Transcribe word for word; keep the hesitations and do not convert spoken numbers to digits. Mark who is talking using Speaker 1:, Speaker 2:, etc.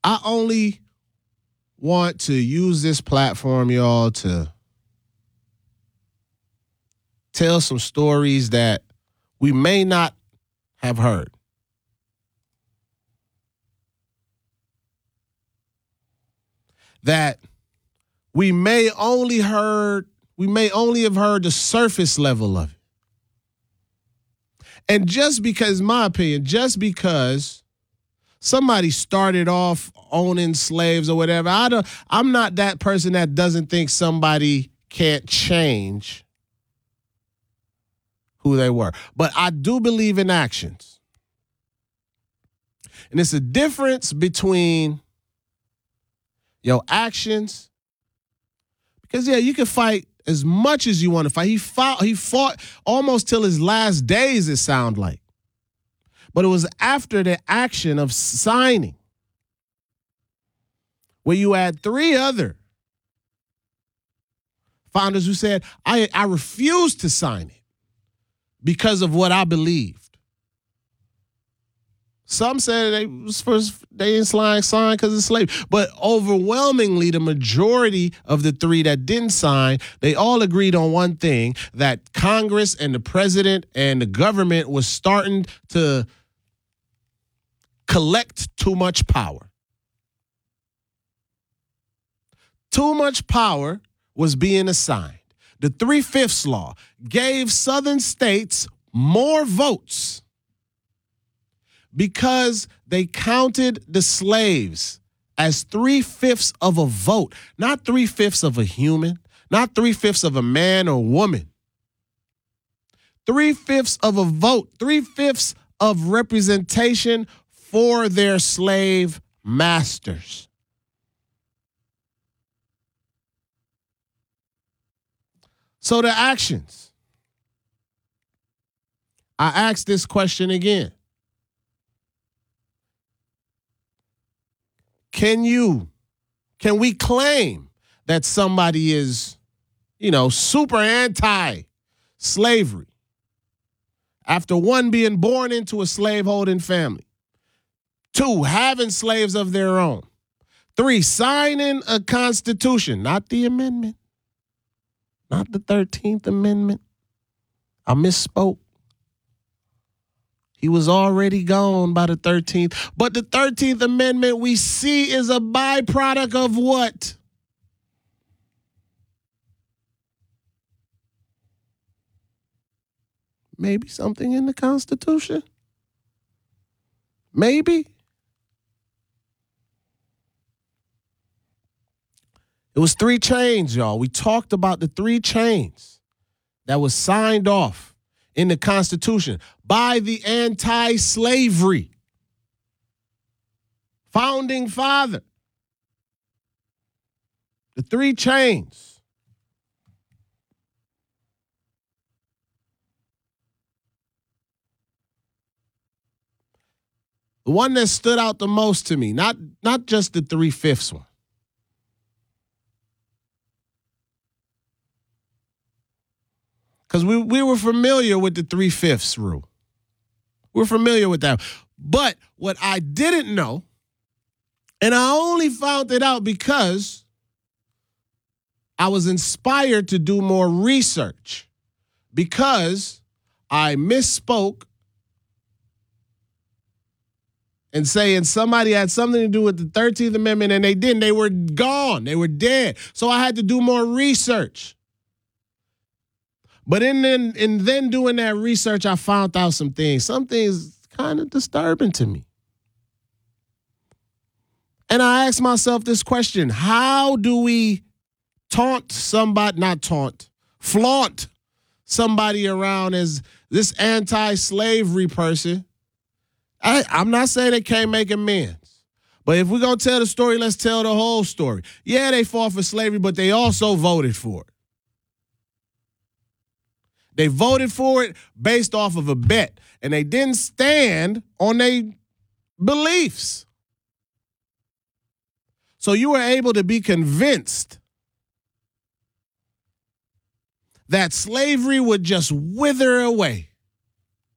Speaker 1: I only want to use this platform, y'all, to tell some stories that we may not have heard. That we may only heard, we may only have heard the surface level of it. And just because, my opinion, just because somebody started off owning slaves or whatever, I don't, I'm not that person that doesn't think somebody can't change who they were. But I do believe in actions. And it's a difference between your actions. Because, yeah, you can fight as much as you want to fight. He fought, he fought almost till his last days, it sounded like. But it was after the action of signing where you had three other founders who said, I, I refuse to sign it because of what I believed. Some said they was first they didn't sign because of slavery. But overwhelmingly, the majority of the three that didn't sign, they all agreed on one thing, that Congress and the president and the government was starting to collect too much power. Too much power was being assigned. The Three-Fifths Law gave Southern states more votes because they counted the slaves as three-fifths of a vote, not three-fifths of a human, not three-fifths of a man or woman. Three-fifths of a vote, three-fifths of representation for their slave masters. So the actions. I ask this question again. Can you, can we claim that somebody is, you know, super anti-slavery after one, being born into a slaveholding family, two, having slaves of their own, three, signing a constitution, not the amendment, not the thirteenth Amendment. I misspoke. He was already gone by the thirteenth. But the thirteenth Amendment we see is a byproduct of what? Maybe something in the Constitution? Maybe. It was three chains, y'all. We talked about the three chains that was signed off in the Constitution by the anti-slavery founding father. The three chains. The one that stood out the most to me, not, not just the three-fifths one. Because we, we were familiar with the three-fifths rule. We're familiar with that. But what I didn't know, and I only found it out because I was inspired to do more research, because I misspoke and saying somebody had something to do with the thirteenth Amendment, and they didn't. They were gone. They were dead. So I had to do more research. But in then, in then doing that research, I found out some things. Some things kind of disturbing to me. And I asked myself this question: how do we taunt somebody, not taunt, flaunt somebody around as this anti-slavery person? I, I'm not saying they can't make amends. But if we're going to tell the story, let's tell the whole story. Yeah, they fought for slavery, but they also voted for it. They voted for it based off of a bet, and they didn't stand on their beliefs. So you were able to be convinced that slavery would just wither away.